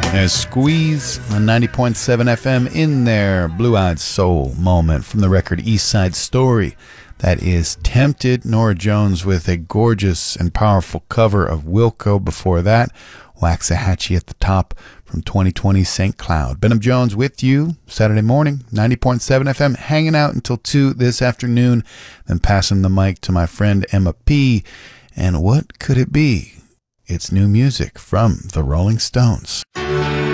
There's Squeeze on 90.7 FM in their Blue-Eyed Soul moment from the record East Side Story. That is Tempted. Norah Jones with a gorgeous and powerful cover of Wilco before that. Waxahachie at the top from 2020 St. Cloud. Benham Jones with you Saturday morning, 90.7 FM, hanging out until 2 this afternoon, then passing the mic to my friend Emma P. And what could it be? It's new music from the Rolling Stones.